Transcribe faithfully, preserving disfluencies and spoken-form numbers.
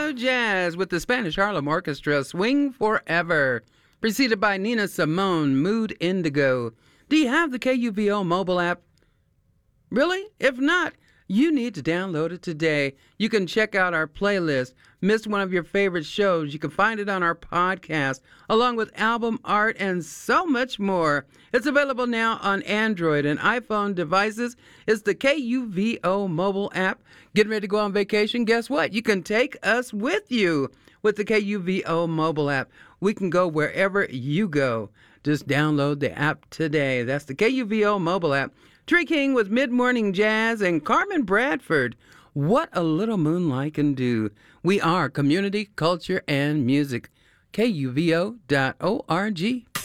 K-U-V-O Jazz with the Spanish Harlem Orchestra, Swing Forever. Preceded by Nina Simone, Mood Indigo. Do you have the K U V O mobile app? Really? If not, you need to download it today. You can check out our playlist. Missed one of your favorite shows? You can find it on our podcast, along with album art and so much more. It's available now on Android and iPhone devices. It's the K U V O mobile app. Getting ready to go on vacation? Guess what? You can take us with you with the K U V O mobile app. We can go wherever you go. Just download the app today. That's the K U V O mobile app. Tree King with Mid-Morning Jazz and Carmen Bradford. What a Little Moonlight Can Do. We are community, culture, and music. K U V O dot org.